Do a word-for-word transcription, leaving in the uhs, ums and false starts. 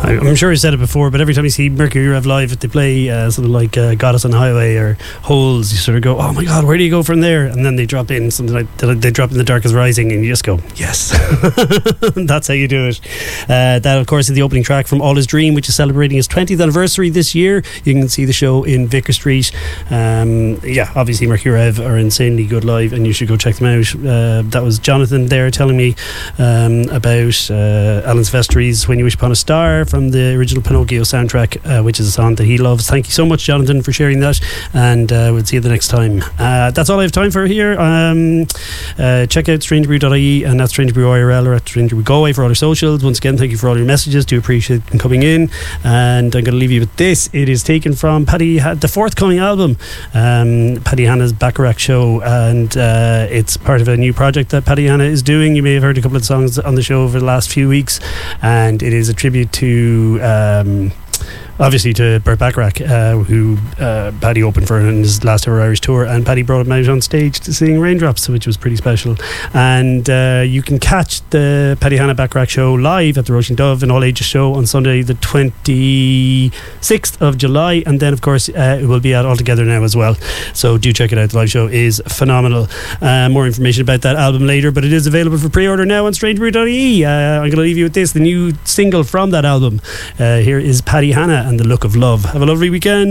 I'm sure you said it before, but every time you see Mercury Rev live, if they play uh, something like uh, Goddess on the Highway or Holes, you sort of go, oh my God, where do you go from there? And then they drop in something like they drop in The Dark is Rising, and you just go, yes. That's how you do it. Uh, that, of course, is the opening track from All Is Dream, which is celebrating its twentieth anniversary this year. You can see the show in Vicar Street. Um, yeah, obviously Mercury Rev are insanely good live, and you should go check them out. Uh, that was Jonathan there telling me um, about uh, Alan Silvestri's When You Wish Upon a Star from the original Pinocchio soundtrack, uh, which is a song that he loves. Thank you so much, Jonathan, for sharing that, and uh, we'll see you the next time. Uh, that's all I have time for here. Um, uh, check out strange brew dot I E, and that's Strange Brew I R L or at Strange Brew Galway for all our socials. Once again, thank you for all your messages. Do appreciate them coming in, and I'm going to leave you with this. It is taken from Paddy, the forthcoming album, um, Paddy Hannah's Bacharach Show, and uh, it's part of a new project that Paddy Hannah is doing. You may have heard a couple of songs on the show over the last few weeks, and it is a tribute to um, obviously to Burt Bacharach, uh, who uh, Paddy opened for in his last ever Irish tour, and Paddy brought him out on stage to sing Raindrops, which was pretty special. And uh, you can catch the Paddy Hannah Bacharach Show live at the Roisin Dove, an all ages show, on Sunday the twenty-sixth of July, and then of course uh, it will be out all together now as well, so do check it out. The live show is phenomenal. Uh, more information about that album later, but it is available for pre-order now on strange brew dot I E. uh, I'm going to leave you with this, the new single from that album. Uh, here is Paddy Hannah and The Look of Love. Have a lovely weekend.